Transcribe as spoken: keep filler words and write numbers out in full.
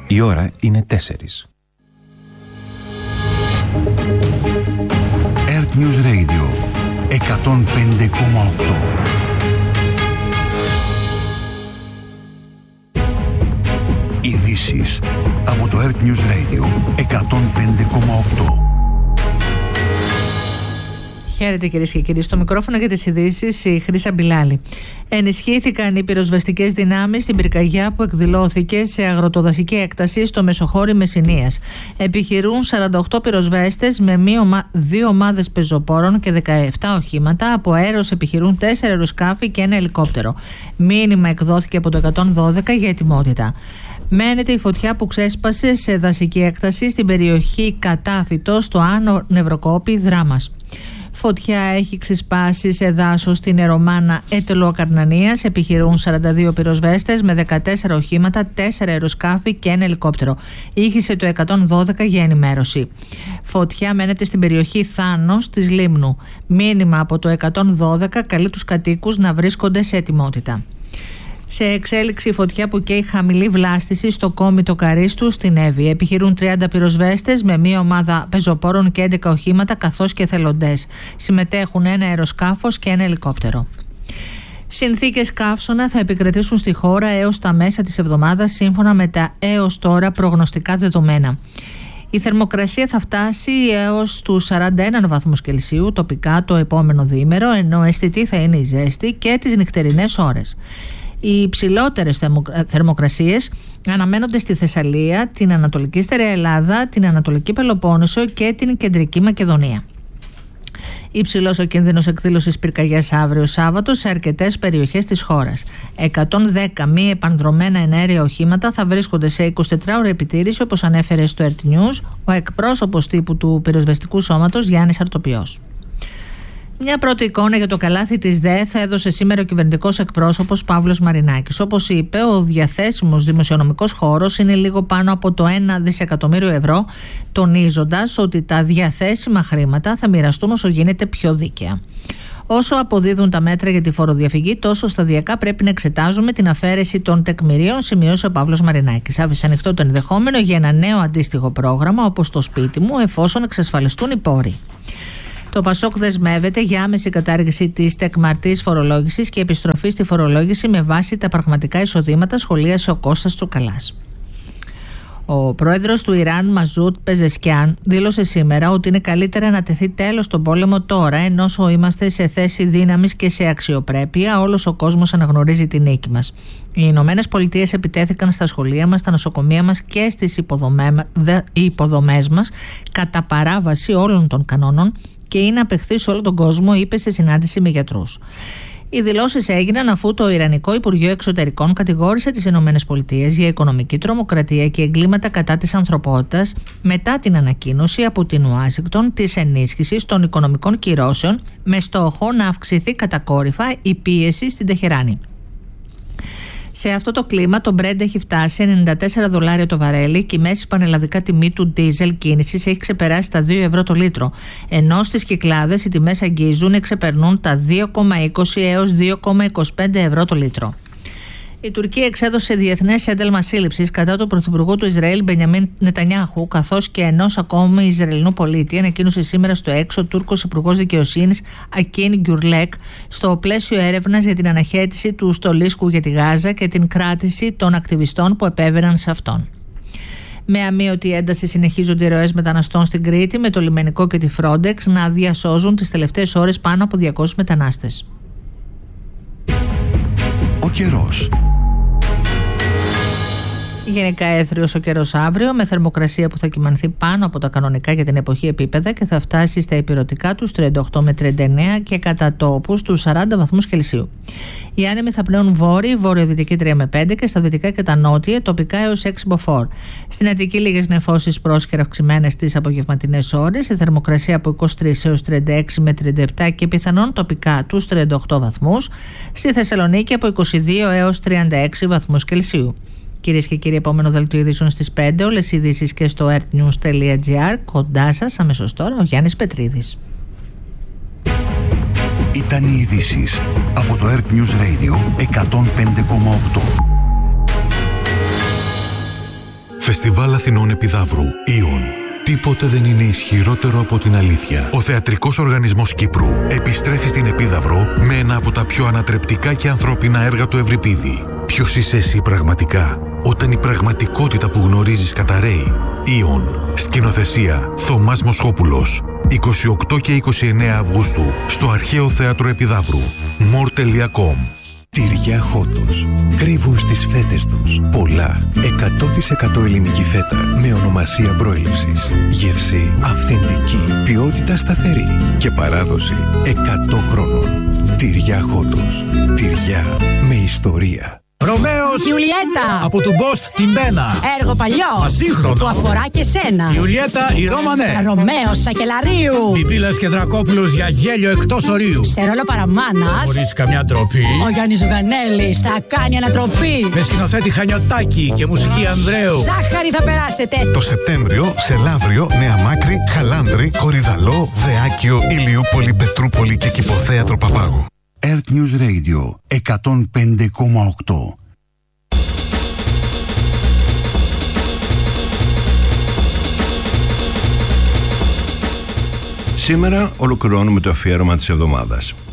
Η ώρα είναι τέσσερις. Earth News Radio εκατόν πέντε κόμμα οκτώ. Ειδήσεις από το Earth News Radio εκατόν πέντε κόμμα οκτώ. Χαίρετε κυρίες και κύριοι. Στο μικρόφωνο για τις ειδήσεις η Χρύσα Μπιλάλη. Ενισχύθηκαν οι πυροσβεστικές δυνάμεις στην πυρκαγιά που εκδηλώθηκε σε αγροτοδασική έκταση στο Μεσοχώρι Μεσσηνίας. Επιχειρούν σαράντα οκτώ πυροσβέστες με δύο ομάδες πεζοπόρων και δεκαεπτά οχήματα. Από αέρος επιχειρούν τέσσερα αεροσκάφη και ένα ελικόπτερο. Μήνυμα εκδόθηκε από το εκατόν δώδεκα για ετοιμότητα. Μένεται η φωτιά που ξέσπασε σε δασική έκταση στην περιοχή Κατάφυτο στο Άνω Νευροκόπη Δράμας. Φωτιά έχει ξεσπάσει σε δάσος στην Ερωμάνα Ετελοακαρνανίας. Επιχειρούν σαράντα δύο πυροσβέστες με δεκατέσσερα οχήματα, τέσσερα αεροσκάφη και ένα ελικόπτερο. Ήχησε το εκατόν δώδεκα για ενημέρωση. Φωτιά μένεται στην περιοχή Θάνος της Λίμνου. Μήνυμα από το εκατόν δώδεκα καλεί τους κατοίκους να βρίσκονται σε ετοιμότητα. Σε εξέλιξη φωτιά που καίει χαμηλή βλάστηση στο Κόμιτο Καρίστου στην Εύη. Επιχειρούν τριάντα πυροσβέστες με μία ομάδα πεζοπόρων και έντεκα οχήματα καθώς και εθελοντές. Συμμετέχουν ένα αεροσκάφος και ένα ελικόπτερο. Συνθήκες καύσωνα θα επικρατήσουν στη χώρα έως τα μέσα της εβδομάδας σύμφωνα με τα έως τώρα προγνωστικά δεδομένα. Η θερμοκρασία θα φτάσει έως τους σαράντα ένα βαθμούς Κελσίου τοπικά το επόμενο διήμερο, ενώ αισθητή θα είναι η ζέστη και τις νυχτερινές ώρες. Οι υψηλότερες θερμοκρασίες αναμένονται στη Θεσσαλία, την Ανατολική Στερεά Ελλάδα, την Ανατολική Πελοπόννησο και την Κεντρική Μακεδονία. Υψηλός ο κίνδυνος εκδήλωσης πυρκαγιάς αύριο Σάββατο σε αρκετές περιοχές της χώρας. εκατόν δέκα μη επανδρομένα εναέρια οχήματα θα βρίσκονται σε εικοσιτετράωρη επιτήρηση, όπως ανέφερε στο Earth News ο εκπρόσωπος τύπου του πυροσβεστικού σώματος Γιάννης Αρτοπιός. Μια πρώτη εικόνα για το καλάθι της ΔΕΘ έδωσε σήμερα ο κυβερνητικός εκπρόσωπος Παύλος Μαρινάκης. Όπως είπε, ο διαθέσιμος δημοσιονομικός χώρος είναι λίγο πάνω από το ένα δισεκατομμύριο ευρώ, τονίζοντας ότι τα διαθέσιμα χρήματα θα μοιραστούν όσο γίνεται πιο δίκαια. Όσο αποδίδουν τα μέτρα για τη φοροδιαφυγή, τόσο σταδιακά πρέπει να εξετάζουμε την αφαίρεση των τεκμηρίων, σημειώσε ο Παύλος Μαρινάκης. Άφησε ανοιχτό το ενδεχόμενο για ένα νέο αντίστοιχο πρόγραμμα, όπως το σπίτι μου, εφόσον εξασφαλιστούν οι πόροι. Το Πασόκ δεσμεύεται για άμεση κατάργηση της τεκμαρτής φορολόγησης και επιστροφή στη φορολόγηση με βάση τα πραγματικά εισοδήματα, σχολίασε ο Κώστας Τσουκαλάς. Ο πρόεδρος του Ιράν, Μαζούτ Πεζεσκιάν, δήλωσε σήμερα ότι είναι καλύτερα να τεθεί τέλος στον πόλεμο τώρα, ενώ είμαστε σε θέση δύναμης και σε αξιοπρέπεια, όλος ο κόσμος αναγνωρίζει τη νίκη μας. Οι Ηνωμένες Πολιτείες επιτέθηκαν στα σχολεία μας, στα νοσοκομεία μας και στις υποδομές μας κατά παράβαση όλων των κανόνων και είναι απεχθή σε όλο τον κόσμο, είπε σε συνάντηση με γιατρούς. Οι δηλώσεις έγιναν αφού το Ιρανικό Υπουργείο Εξωτερικών κατηγόρησε τις ΗΠΑ για οικονομική τρομοκρατία και εγκλήματα κατά της ανθρωπότητας μετά την ανακοίνωση από την Ουάσιγκτον της ενίσχυσης των οικονομικών κυρώσεων με στόχο να αυξηθεί κατακόρυφα η πίεση στην Τεχεράνη. Σε αυτό το κλίμα, το Brent έχει φτάσει ενενήντα τέσσερα δολάρια το βαρέλι και η μέση πανελλαδικά τιμή του ντίζελ κίνησης έχει ξεπεράσει τα δύο ευρώ το λίτρο. Ενώ στις Κυκλάδες οι τιμές αγγίζουν ή ξεπερνούν τα δύο κόμμα είκοσι έως δύο κόμμα είκοσι πέντε ευρώ το λίτρο. Η Τουρκία εξέδωσε διεθνές ένταλμα σύλληψης κατά του Πρωθυπουργού του Ισραήλ Μπενιαμίν Νετανιάχου, καθώς και ενός ακόμη Ισραηλινού πολίτη, ανακοίνωσε σήμερα στο έξω ο Τούρκος Υπουργός Δικαιοσύνης Ακίν Γκιουρλέκ, στο πλαίσιο έρευνας για την αναχέτηση του στολίσκου για τη Γάζα και την κράτηση των ακτιβιστών που επέβαιναν σε αυτόν. Με αμείωτη ένταση συνεχίζονται οι ροές μεταναστών στην Κρήτη, με το λιμενικό και τη Frontex να διασώζουν τις τελευταίες ώρες πάνω από διακόσιους μετανάστες. Ο καιρός. Γενικά έθριος ο καιρός αύριο, με θερμοκρασία που θα κυμανθεί πάνω από τα κανονικά για την εποχή επίπεδα και θα φτάσει στα ηπειρωτικά τους τριάντα οκτώ με τριάντα εννέα και κατά τόπους τους σαράντα βαθμούς Κελσίου. Οι άνεμοι θα πνέουν βόρειοι, βορειοδυτική τρία με πέντε και στα δυτικά και τα νότια τοπικά έως έξι μποφόρ. Στην Αττική λίγες νεφώσεις πρόσκαιρα αυξημένες στις απογευματινές ώρες, η θερμοκρασία από είκοσι τρία έως τριάντα έξι με τριάντα επτά και πιθανόν τοπικά τους τριάντα οκτώ βαθμούς. Στη Θεσσαλονίκη από είκοσι δύο έως τριάντα έξι βαθμούς Κελσίου. Κυρίες και κύριοι, επόμενο δελτίο ειδήσεων στις πέντε. Όλες οι ειδήσεις και στο earthnews τελεία gr. Κοντά σας αμέσως τώρα ο Γιάννης Πετρίδης. Ήταν οι ειδήσεις από το Earth News Radio εκατόν πέντε κόμμα οκτώ. Φεστιβάλ Αθηνών Επιδαύρου. Ιον. Τίποτε δεν είναι ισχυρότερο από την αλήθεια. Ο Θεατρικός Οργανισμός Κύπρου επιστρέφει στην Επίδαυρο με ένα από τα πιο ανατρεπτικά και ανθρώπινα έργα του Ευρυπίδη. Ποιος είσαι εσύ πραγματικά, όταν η πραγματικότητα που γνωρίζεις καταραίει? Ιον. Σκηνοθεσία Θωμάς Μοσχόπουλος. είκοσι οκτώ και είκοσι εννέα Αυγούστου στο Αρχαίο Θέατρο Επιδαύρου. μορ τελεία κομ. Τυριά Χότος. Κρύβουν στις φέτες τους πολλά. εκατό τοις εκατό ελληνική φέτα με ονομασία προέλευσης. Γεύση αυθεντική. Ποιότητα σταθερή. Και παράδοση εκατό χρόνων. Τυριά Χότος. Τυριά με ιστορία. Ρωμαίος Ιουλιέτα από του Μπόστ την Πένα. Έργο παλιό Ασύγχρονο που αφορά και σένα. Ιουλιέτα η Ρώμανε. Ρωμαίος Σακελαρίου. Πιπίλας και Δρακόπουλος για γέλιο εκτός ορίου. Σε ρόλο παραμάνας Χωρίς καμιά ντροπή. ο Γιάννης Ζουγανέλης θα κάνει ανατροπή. Με σκηνοθέτη Χανιωτάκη και μουσική Ανδρέου. Ζάχαρη θα περάσετε. Το Σεπτέμβριο σε Λαύριο, Νέα Μάκρη, Χαλάνδρη, Κορυδαλό, Δεάκιο, Ηλιούπολη, Πετρούπολη και Κηποθέατρο Παπάγου. Earth News Radio εκατόν πέντε κόμμα οκτώ. Σήμερα ολοκληρώνουμε το αφιέρωμα της εβδομάδας.